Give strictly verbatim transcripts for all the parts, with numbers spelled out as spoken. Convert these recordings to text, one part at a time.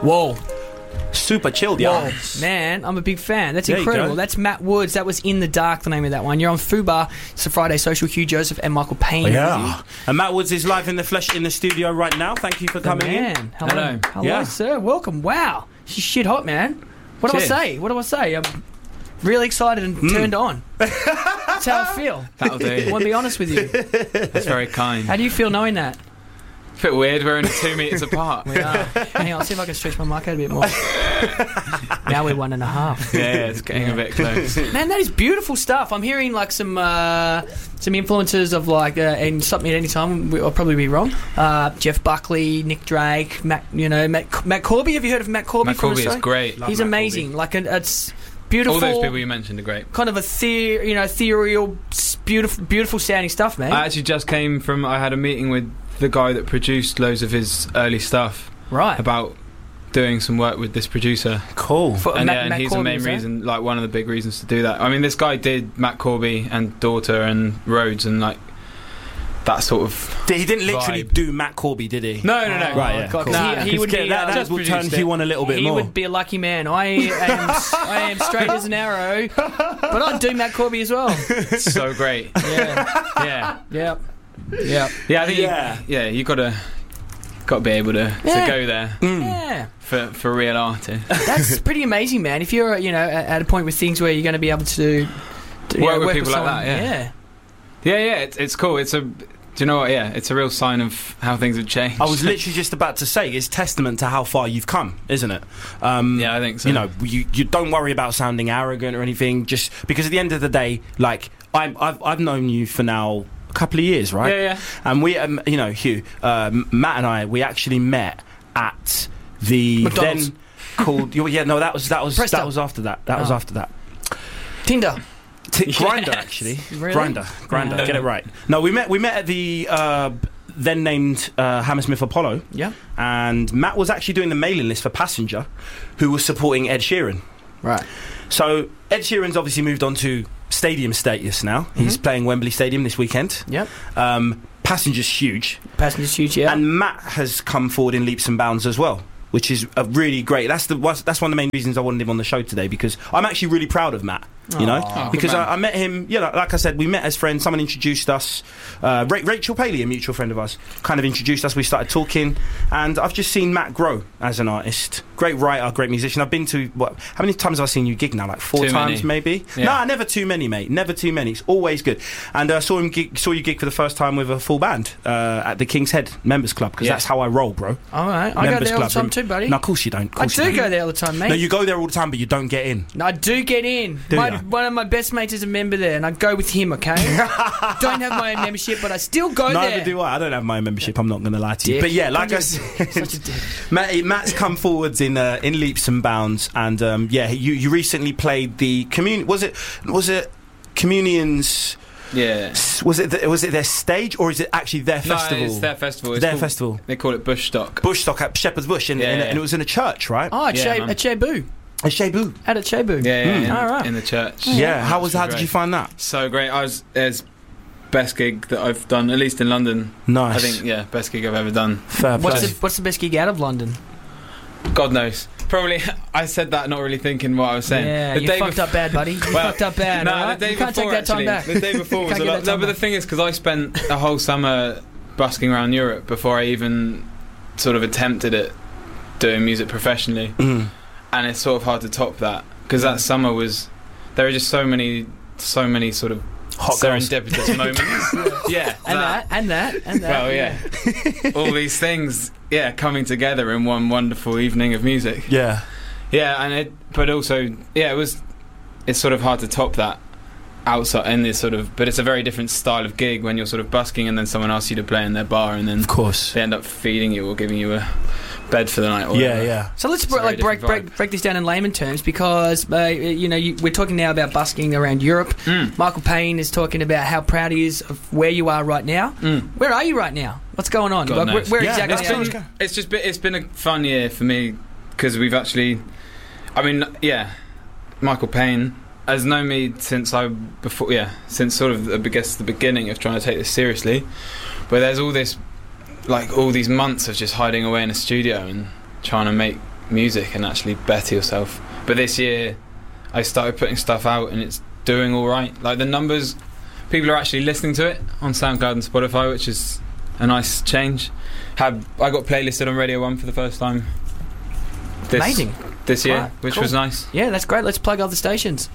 Whoa. Super chilled, yeah. Whoa, man, I'm a big fan. That's There you incredible. go. That's Matt Woods. That was In the Dark, the name of that one. You're on Fubar. It's a Friday Social. Hugh Joseph and Michael Payne. Oh, yeah. And Matt Woods is live in the flesh in the studio right now. Thank you for The coming man. in. Hello. Hello. Hello, Yeah. sir. Welcome. Wow. She's shit hot, man. What do Cheers. I say? What do I say? I'm really excited and Mm. turned on. That's how I feel. That'll I do. want to be honest with you. That's very kind. How do you feel knowing that? It's a bit weird, we're only two metres apart. We are. Hang on, I'll see if I can stretch my mic out a bit more. Now we're one and a half. Yeah, yeah, it's getting a bit close. Man, that is beautiful stuff. I'm hearing like some uh, some influences of like, uh, and stop me at any time, I'll probably be wrong. Uh, Jeff Buckley, Nick Drake, Matt, you know, Matt, Matt Corby. Have you heard of Matt Corby? Matt from Corby is Australia? great. Love He's Matt amazing. Like, an, it's beautiful. All those people you mentioned are great. Kind of a the, you know, ethereal, s- beautiful, beautiful sounding stuff, man. I actually just came from, I had a meeting with the guy that produced loads of his early stuff right. about doing some work with this producer. Cool. For- and Matt- yeah, and Matt he's Corby, the main was that? reason, like one of the big reasons to do that. I mean, this guy did Matt Corby and Daughter and Rhodes and like that sort of. He didn't literally vibe. do Matt Corby, did he? No, no, no. Oh, Right, yeah, God, cool. 'cause Nah, he, he would that, be, that, uh, that will turn produced it. you on a little bit he more. would be a lucky man. I am, I am straight as an arrow, but I'd do Matt Corby as well. It's so great. Yeah, Yeah. yep, yep. Yeah, I think Yeah. you, yeah, you gotta got to be able to, Yeah. to go there Mm. Yeah, for for real artists. that's pretty amazing, man. If you're, you know, at, at a point with things where you're going to be able to, to you Work know, with people like someone, that, yeah. yeah. Yeah, yeah, it's it's cool. It's a, do you know what? Yeah, it's a real sign of how things have changed. I was literally just about to say, it's testament to how far you've come, isn't it? Um, Yeah, I think so. You know, you, you don't worry about sounding arrogant or anything, just because at the end of the day, like, I'm, I've, I've known you for now a couple of years, right? Yeah, yeah. And we, um, you know, Hugh, uh, Matt and I, we actually met at the McDonald's. then called, yeah, no, that was, that was, Presto. that was after that. That was Oh. after that. Tinder. T- Yes. Grinder, actually. Really? Grinder, Grinder. Yeah. Get it right. No, we met. We met at the uh, then named uh, Hammersmith Apollo, Yeah. and Matt was actually doing the mailing list for Passenger, who was supporting Ed Sheeran. Right. So Ed Sheeran's obviously moved on to stadium status now. He's Mhm. playing Wembley Stadium this weekend. Yep. Um, Passenger's huge, Passengers huge. Yeah. and Matt has come forward in leaps and bounds as well, which is a really great. That's the that's one of the main reasons I wanted him on the show today, because I'm actually really proud of Matt. You know, Aw. Oh, because good man. I, I met him, you know, like I said, we met as friends. Someone introduced us. Uh, Ra- Rachel Paley, a mutual friend of ours, kind of introduced us. We started talking, and I've just seen Matt grow as an artist. Great writer, great musician. I've been to, what, how many times have I seen you gig now? Like four Too times, many. maybe? Yeah. Nah, never too many, mate. Never too many. It's always good. And I uh, saw him gig, saw you gig for the first time with a full band uh, at the King's Head Members Club, because Yeah. that's how I roll, bro. All right. I go Members there all the Club time room. too, buddy. No, of course you don't. Of I course you do don't. go there all the time, mate. No, you go there all the time, but you don't get in. No, I do get in. Do My, ya? one of my best mates is a member there, and I go with him, okay? Don't have my own membership, but I still go Neither there. do I. I don't have my membership. I'm not going to lie to you. Dick. But yeah, like I Such said, a dick. Matt, Matt's come forwards in uh, in leaps and bounds, and um, yeah, you you recently played the commun. Was it was it Communion's? Yeah. Was it the, was it their stage, or is it actually their festival? No, it's their festival. It's Their called- festival. They call it Bush Stock. Bush Stock at Shepherd's Bush, and, Yeah, and, yeah. and it was in a church, right? Oh, at Yeah, Che- man. at Cebu. A Shebu. At a Cebu. Yeah, yeah, Mm. in, All right. in the church. Yeah. How was Which how did great. you find that? So great. I was it's best gig that I've done, at least in London. Nice. I think yeah, best gig I've ever done. Fair play. What's the, what's the best gig out of London? God knows. Probably I said that not really thinking what I was saying. Yeah, the you day fucked bef- up bad, buddy. You Well, fucked up bad. No, alright? the day you can't before take that time actually. back. The day before You was can't a get lot. that No, time but the back. thing is, because I spent a whole summer busking around Europe before I even sort of attempted it, doing music professionally, Mm. and it's sort of hard to top that because that summer was. There are just so many, so many sort of Hot girls. serendipitous moments. Yeah, And that, and that, and that. Well, yeah, all these things, yeah, coming together in one wonderful evening of music. Yeah. Yeah, and it, but also, yeah, it was. It's sort of hard to top that outside in this sort of, but it's a very different style of gig when you're sort of busking and then someone asks you to play in their bar and then Of course. they end up feeding you or giving you a bed for the night. Or Yeah, whatever. yeah. So let's It's a br- very like break, different break break this down in layman terms, because uh, you know you, we're talking now about busking around Europe. Mm. Michael Payne is talking about how proud he is of where you are right now. Mm. Where are you right now? What's going on? God Like, where knows. where Yeah, exactly? let's are go, you? let's go. It's just been, it's been a fun year for me because we've actually, I mean, yeah, Michael Payne has known me since I before, yeah, since sort of I guess the beginning of trying to take this seriously. But there's all this, like all these months of just hiding away in a studio and trying to make music and actually better yourself. But this year, I started putting stuff out and it's doing all right. Like the numbers, people are actually listening to it on SoundCloud and Spotify, which is a nice change. Have I got playlisted on Radio One for the first time? This, Amazing. This year, Right, which cool. was nice. Yeah, that's great. Let's plug other stations.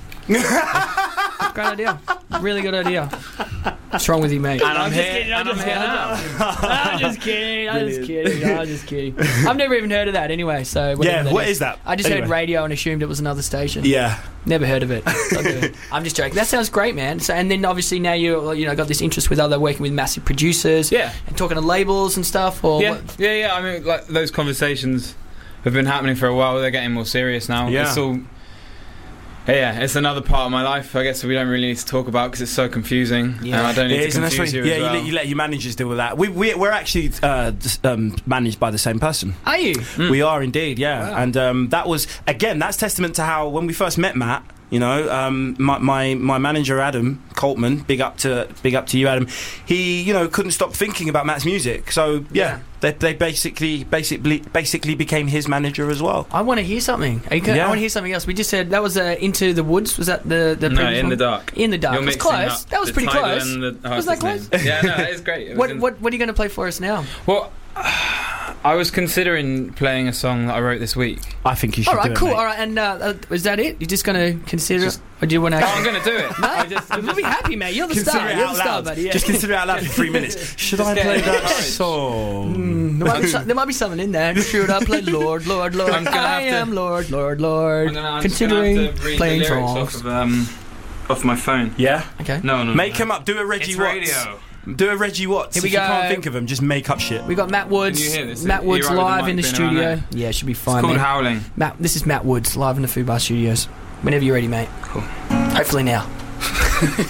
Great idea. Really good idea. What's wrong with you, mate? And I'm just here, kidding. I'm and just I'm kidding. here I'm just kidding. I'm just kidding. I'm just kidding. I've never even heard of that anyway. So whatever Yeah, that what is that? I just Anyway. heard radio and assumed it was another station. Yeah. Never heard of it. I'm just joking. That sounds great, man. So, and then obviously now you you know got this interest with other working with massive producers. Yeah. And talking to labels and stuff. Or Yeah, what? yeah, yeah. I mean, like those conversations have been happening for a while. They're getting more serious now. Yeah. It's all. Yeah, it's another part of my life. I guess we don't really need to talk about because it's so confusing. Yeah. And I don't need It to is, and that's confuse right. you Yeah, as you, well. let, you let your managers deal with that. We, we, we're actually uh, d- um, managed by the same person. Are you? Mm. We are indeed, yeah. Wow. And um, that was, again, that's testament to how, when we first met Matt, you know, um, my, my my manager Adam Coltman, big up to big up to you, Adam. He, you know, couldn't stop thinking about Matt's music. So yeah, Yeah. they they basically basically basically became his manager as well. I want to hear something. Are you gonna, Yeah. I want to hear something else. We just said that was uh, Into the Woods. Was that the the no, previous in one? the dark. In the dark. You're It was mixing close. up That was the pretty title close. and the- oh, Was what's that his close? name? Yeah, no, it's great. It was What in- what what are you going to play for us now? Well, I was considering playing a song that I wrote this week. I think you should. All right, do it, cool. mate. All right, and uh, uh, is that it? You're just going to consider Just- it, or do you want to? Oh, I'm going to do it. No, I just, I'm we'll be happy, mate. You're the Consider star. it You're out the star, loud. buddy. Yeah. Just consider it out loud for three minutes. Should I Just play get that encouraged. song? Mm, there, might be some, there might be something in there. Should I play Lord, Lord, Lord? I'm gonna I have to- am Lord, Lord, Lord. I'm gonna, I'm Considering just gonna have to read playing the lyrics songs. off of, um, off my phone. Yeah. Okay. No, no, Make no. him up. Do a Reggie It's Watts. radio. Do a Reggie Watts. Here we if you go. can't think of him, just make up shit. We got Matt Woods. Can you hear this? Matt You're Woods right with the live mic in the being studio. around Yeah, it should be It's fine. called man. Howling. Matt, this is Matt Woods live in the Food Bar Studios. Whenever you're ready, mate. Cool. Hopefully now.